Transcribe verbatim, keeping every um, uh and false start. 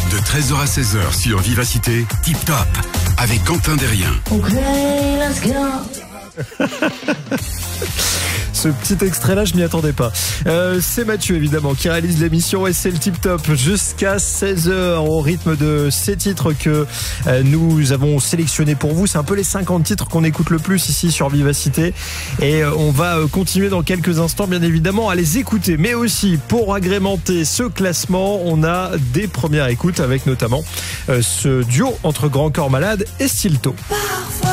De treize heures à seize heures sur Vivacité, Tip Top, avec Quentin Derrien. Okay, let's go. Ce petit extrait-là, je m'y attendais pas. Euh, c'est Mathieu, évidemment, qui réalise l'émission et c'est le Tip Top jusqu'à seize heures au rythme de ces titres que euh, nous avons sélectionnés pour vous. C'est un peu les cinquante titres qu'on écoute le plus ici sur Vivacité. Et euh, on va euh, continuer dans quelques instants, bien évidemment, à les écouter. Mais aussi, pour agrémenter ce classement, on a des premières écoutes avec notamment euh, ce duo entre Grand Corps Malade et Stilto.